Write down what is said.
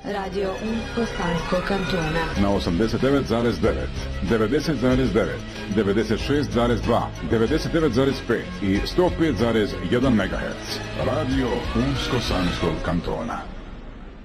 Radio Unsko-Sanskog kantona. Na 89,9, 90,9, 96,2, 99,5 i 105,1 MHz. Radio Unsko-Sanskog kantona.